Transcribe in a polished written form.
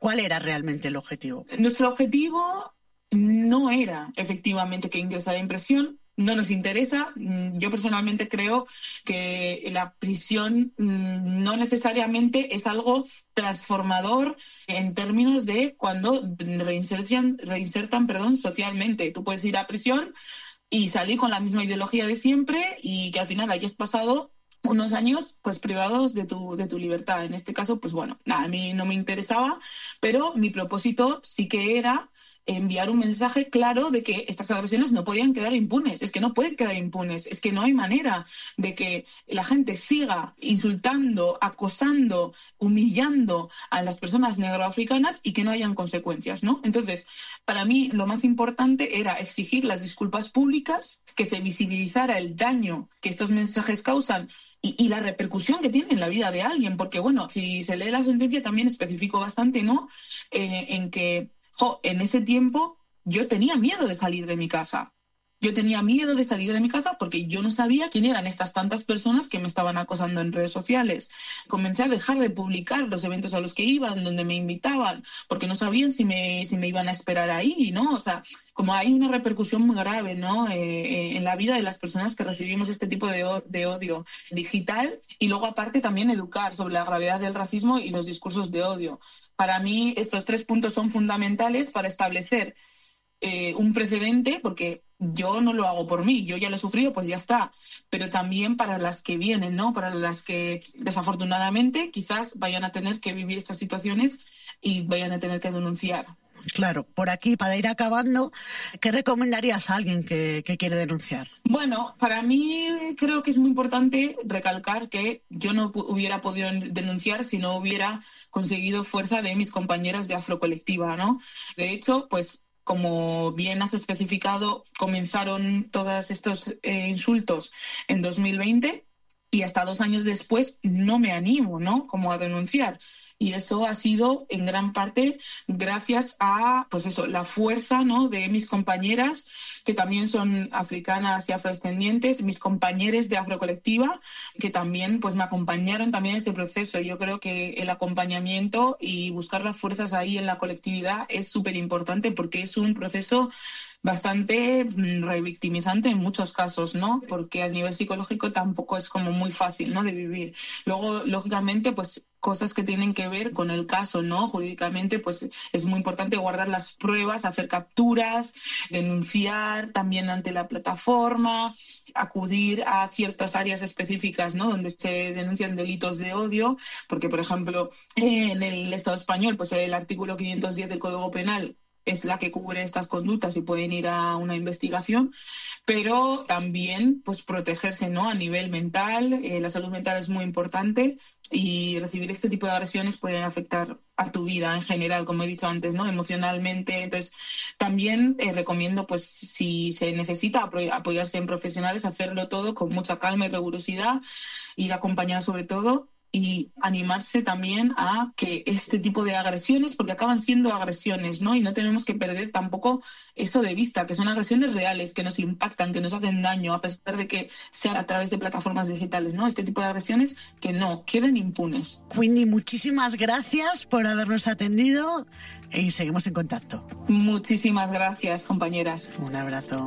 ¿Cuál era realmente el objetivo? Nuestro objetivo no era efectivamente que ingresara en prisión. No nos interesa. Yo personalmente creo que la prisión no necesariamente es algo transformador en términos de cuando reinsertan socialmente. Tú puedes ir a prisión y salir con la misma ideología de siempre y que al final hayas pasado unos años pues privados de tu libertad. En este caso, pues bueno, nada, a mí no me interesaba, pero mi propósito sí que era enviar un mensaje claro de que estas agresiones no podían quedar impunes. Es que no pueden quedar impunes. Es que no hay manera de que la gente siga insultando, acosando, humillando a las personas negroafricanas y que no hayan consecuencias, ¿no? Entonces, para mí lo más importante era exigir las disculpas públicas, que se visibilizara el daño que estos mensajes causan y la repercusión que tiene en la vida de alguien. Porque, bueno, si se lee la sentencia también especifico bastante, ¿no? En que en ese tiempo yo tenía miedo de salir de mi casa. Yo tenía miedo de salir de mi casa porque yo no sabía quién eran estas tantas personas que me estaban acosando en redes sociales. Comencé a dejar de publicar los eventos a los que iban, donde me invitaban, porque no sabían si me iban a esperar ahí, ¿no? O sea, como hay una repercusión muy grave, ¿no? En la vida de las personas que recibimos este tipo de odio digital, y luego aparte también educar sobre la gravedad del racismo y los discursos de odio. Para mí estos 3 puntos son fundamentales para establecer un precedente, porque yo no lo hago por mí, yo ya lo he sufrido, pues ya está, pero también para las que vienen, ¿no? Para las que desafortunadamente quizás vayan a tener que vivir estas situaciones y vayan a tener que denunciar. Claro, por aquí, para ir acabando, ¿qué recomendarías a alguien que quiere denunciar? Bueno, para mí creo que es muy importante recalcar que yo no hubiera podido denunciar si no hubiera conseguido fuerza de mis compañeras de Afrocolectiva, ¿no? De hecho, pues como bien has especificado, comenzaron todos estos insultos en 2020 y hasta 2 años después no me animo, ¿no? Como a denunciar. Y eso ha sido en gran parte gracias a, pues eso, la fuerza, ¿no? De mis compañeras, que también son africanas y afrodescendientes, mis compañeros de Afrocolectiva, que también pues me acompañaron también en ese proceso. Yo creo que el acompañamiento y buscar las fuerzas ahí en la colectividad es súper importante, porque es un proceso bastante revictimizante en muchos casos, ¿no? Porque a nivel psicológico tampoco es como muy fácil, ¿no? De vivir. Luego, lógicamente, pues cosas que tienen que ver con el caso, ¿no? Jurídicamente, pues es muy importante guardar las pruebas, hacer capturas, denunciar también ante la plataforma, acudir a ciertas áreas específicas, ¿no? Donde se denuncian delitos de odio, porque, por ejemplo, en el Estado español, pues el artículo 510 del Código Penal es la que cubre estas conductas y pueden ir a una investigación, pero también pues protegerse, ¿no? A nivel mental, la salud mental es muy importante, y recibir este tipo de agresiones pueden afectar a tu vida en general, como he dicho antes, ¿no? Emocionalmente. Entonces, también recomiendo, pues, si se necesita apoyarse en profesionales, hacerlo todo con mucha calma y rigurosidad, ir acompañada sobre todo, y animarse también a que este tipo de agresiones, porque acaban siendo agresiones, ¿no? Y no tenemos que perder tampoco eso de vista, que son agresiones reales, que nos impactan, que nos hacen daño, a pesar de que sean a través de plataformas digitales, ¿no? Este tipo de agresiones que no queden impunes. Winnie, muchísimas gracias por habernos atendido y seguimos en contacto. Muchísimas gracias, compañeras. Un abrazo.